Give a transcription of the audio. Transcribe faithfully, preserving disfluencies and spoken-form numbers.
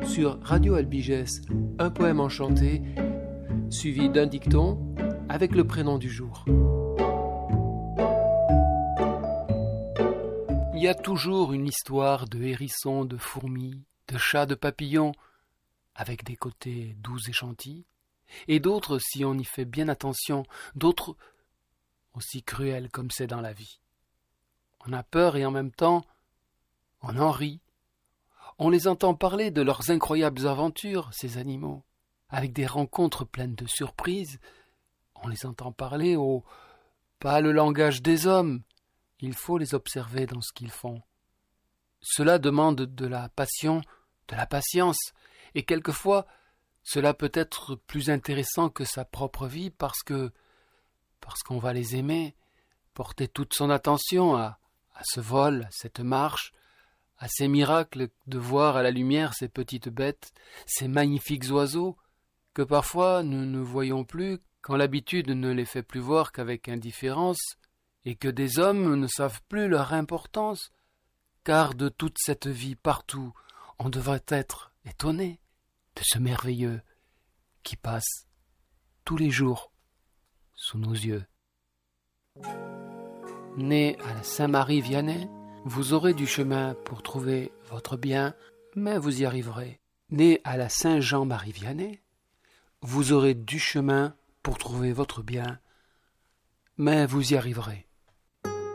sur Radio Albigès, un poème enchanté, suivi d'un dicton avec le prénom du jour. Il y a toujours une histoire de hérissons, de fourmis, de chats, de papillons, avec des côtés doux et gentils, et d'autres, si on y fait bien attention, d'autres aussi cruels comme c'est dans la vie. On a peur et en même temps, on en rit. On les entend parler de leurs incroyables aventures, ces animaux, avec des rencontres pleines de surprises. On les entend parler au pas le langage des hommes. Il faut les observer dans ce qu'ils font. Cela demande de la passion, de la patience, et quelquefois, cela peut être plus intéressant que sa propre vie parce que, parce qu'on va les aimer, porter toute son attention à, à ce vol, à cette marche, à ces miracles de voir à la lumière ces petites bêtes, ces magnifiques oiseaux, que parfois nous ne voyons plus quand l'habitude ne les fait plus voir qu'avec indifférence, et que des hommes ne savent plus leur importance, car de toute cette vie partout, on devrait être étonné de ce merveilleux qui passe tous les jours sous nos yeux. Né à la Saint-Marie-Vianney, vous aurez du chemin pour trouver votre bien, mais vous y arriverez. Né à la Saint-Jean-Marie-Vianney, vous aurez du chemin pour trouver votre bien, mais vous y arriverez.